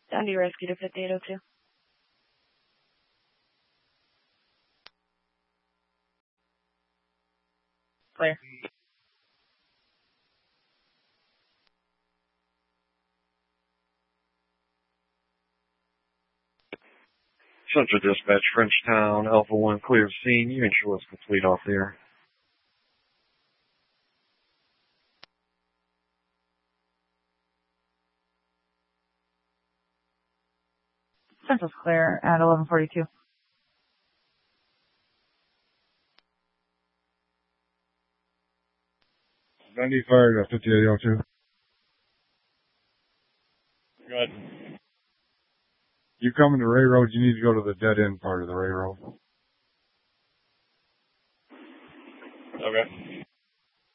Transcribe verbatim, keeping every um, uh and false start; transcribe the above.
Dundee Rescue to fifty-eight oh two. Clear. Central Dispatch, Frenchtown, Alpha one, clear of scene. You ensure it's complete off there. Central's clear at eleven forty-two. Dundee fired at fifty-eight oh two. Good. You coming to Ray Road, you need to go to the dead end part of the Ray Road. Okay.